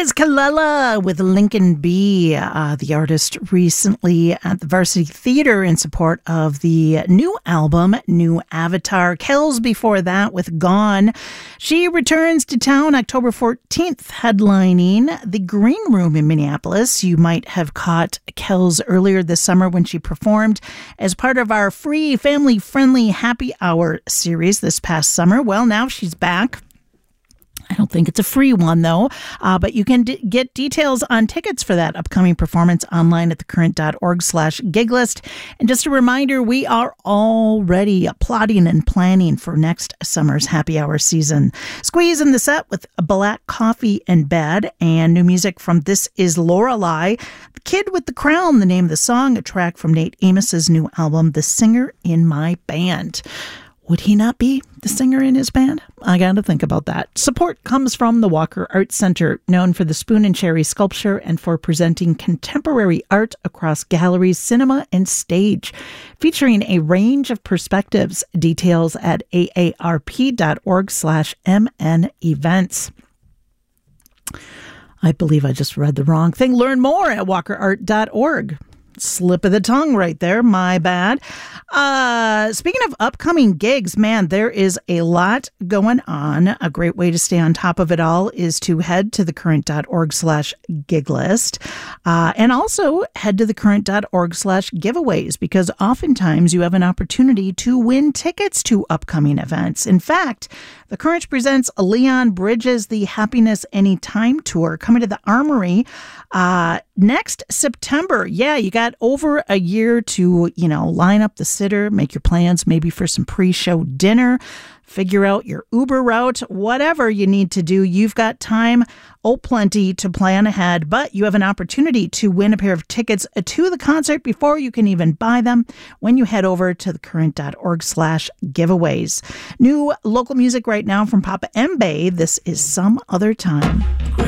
is Kalela with Lincoln B. The artist recently at the Varsity Theater in support of the new album, New Avatar. Kells before that with Gone. She returns to town October 14th, headlining the Green Room in Minneapolis. You might have caught Kells earlier this summer when she performed as part of our free family-friendly happy hour series this past summer. Well, now she's back. I don't think it's a free one, though, but you can get details on tickets for that upcoming performance online at thecurrent.org/giglist. And just a reminder, we are already plotting and planning for next summer's happy hour season. Squeeze in the set with Black Coffee and Bed and new music from This Is Lorelei. The Kid with the Crown, the name of the song, a track from Nate Amos's new album, The Singer in My Band. Would he not be the singer in his band? I got to think about that. Support comes from the Walker Art Center, known for the Spoon and Cherry sculpture and for presenting contemporary art across galleries, cinema, and stage, featuring a range of perspectives. Details at aarp.org/MN events. I believe I just read the wrong thing. Learn more at walkerart.org. Slip of the tongue right there. My bad. Speaking of upcoming gigs, man, there is a lot going on. A great way to stay on top of it all is to head to thecurrent.org/giglist and also head to thecurrent.org/giveaways, because oftentimes you have an opportunity to win tickets to upcoming events. In fact, The Current presents Leon Bridges' The Happiness Anytime Tour coming to the Armory next September. Yeah, you got over a year to, line up the sitter, make your plans maybe for some pre-show dinner, figure out your Uber route, whatever you need to do. You've got time, plenty to plan ahead, but you have an opportunity to win a pair of tickets to the concert before you can even buy them when you head over to thecurrent.org/giveaways. New local music right now from Papa Mbae. This is Some Other Time.